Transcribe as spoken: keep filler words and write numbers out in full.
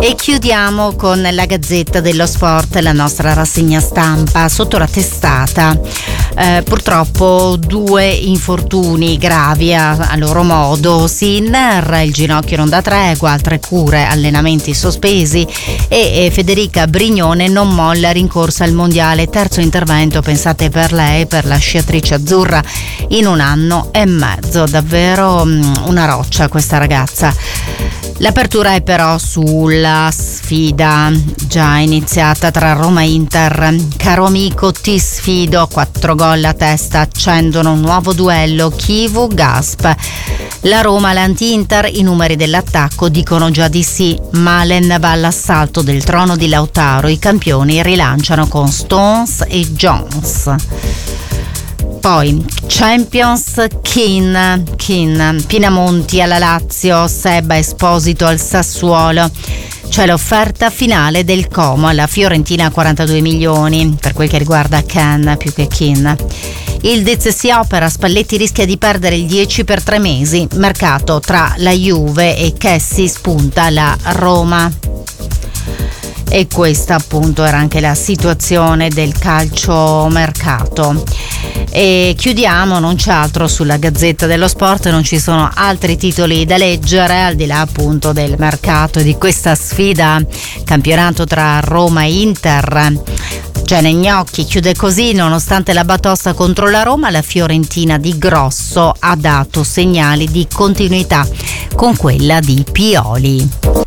E chiudiamo con la Gazzetta dello Sport, la nostra rassegna stampa sotto la testata. Eh, purtroppo due infortuni gravi a, a loro modo. Sinner, il ginocchio non dà tregua, altre cure, allenamenti sospesi, e, e Federica Brignone non molla, rincorsa al mondiale, terzo intervento, pensate, per lei, per la sciatrice azzurra, in un anno e mezzo. Davvero mh, una roccia questa ragazza. L'apertura è però sulla sfida già iniziata tra Roma e Inter. Caro amico, ti sfido, quattro gol a testa accendono un nuovo duello Chivu-Gasp. La Roma, l'anti-Inter, i numeri dell'attacco dicono già di sì. Malen va all'assalto del trono di Lautaro, i campioni rilanciano con Stones e Jones. Poi Champions, Keane, Keane, Pinamonti alla Lazio, Seba Esposito al Sassuolo. C'è l'offerta finale del Como alla Fiorentina a quarantadue milioni, per quel che riguarda Can più che Keane. Il Dez si opera, Spalletti rischia di perdere il dieci per tre mesi, mercato tra la Juve e Chessy, spunta la Roma. E questa appunto era anche la situazione del calciomercato. E chiudiamo, non c'è altro sulla Gazzetta dello Sport, non ci sono altri titoli da leggere al di là appunto del mercato e di questa sfida campionato tra Roma e Inter. Gianni Gnocchi chiude così: nonostante la batosta contro la Roma, la Fiorentina di Grosso ha dato segnali di continuità con quella di Pioli.